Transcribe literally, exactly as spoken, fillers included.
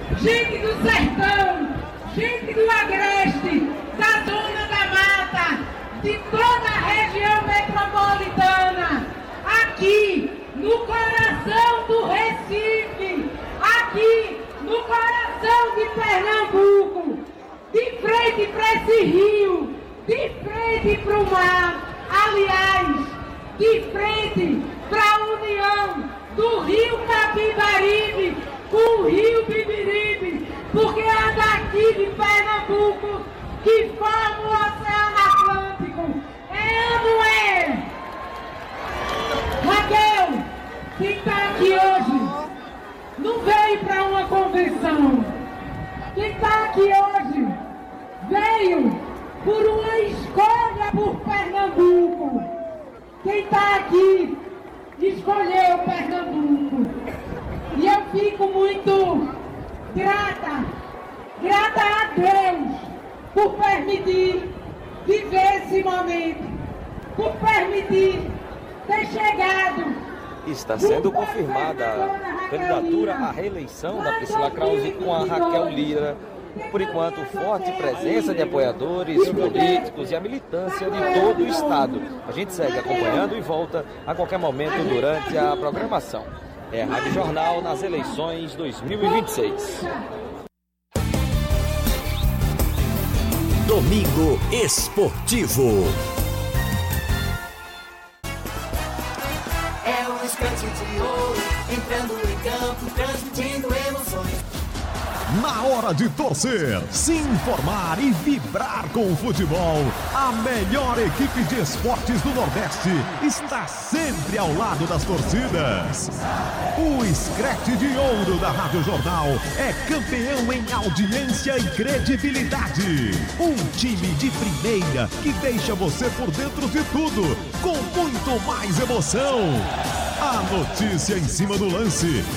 gente do sertão, gente do agreste, da zona da mata, de toda a região metropolitana, aqui no coração do Recife, aqui no coração de Pernambuco, de frente para esse rio, de frente para o mar, aliás, de frente para a união do rio Capibaribe com o rio Bibiribe, porque é daqui de Pernambuco que forma o Oceano Atlântico. É ou não é? Raquel, quem está aqui hoje não veio para uma convenção. Quem está aqui hoje veio por uma escolha por Pernambuco. Quem está aqui escolheu Pernambuco. E eu fico muito grata, grata a Deus por permitir viver esse momento, por permitir ter chegado. Está sendo confirmada a candidatura à reeleição da Priscila Krause com a Raquel Lira. Por enquanto, forte presença de apoiadores, políticos e a militância de todo o estado. A gente segue acompanhando e volta a qualquer momento durante a programação. É a Rádio Jornal nas eleições dois mil e vinte e seis. Domingo Esportivo. É um instante de ouro, entrando em campo, transmitindo emoções. Na hora de torcer, se informar e vibrar com o futebol, a melhor equipe de esportes do Nordeste está sempre ao lado das torcidas. O Scratch de Ouro da Rádio Jornal é campeão em audiência e credibilidade. Um time de primeira que deixa você por dentro de tudo, com muito mais emoção. A notícia em cima do lance